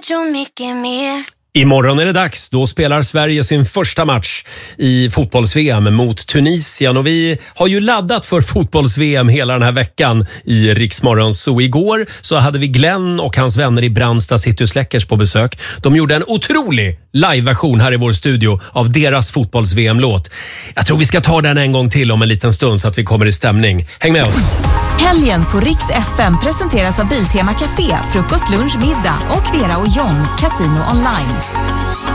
så mycket mer. Imorgon är det dags. Då spelar Sverige sin första match i fotbolls-VM mot Tunisien. Och vi har ju laddat för fotbolls-VM hela den här veckan i Rix Morgon. Så igår så hade vi Glenn och hans vänner i Brandsta City Släckers på besök. De gjorde en otrolig live-version här i vår studio av deras fotbolls-VM-låt. Jag tror vi ska ta den en gång till om en liten stund så att vi kommer i stämning. Häng med oss! Helgen på Rix FM presenteras av Biltema Café, frukost, lunch, middag och Vera och John, Casino Online.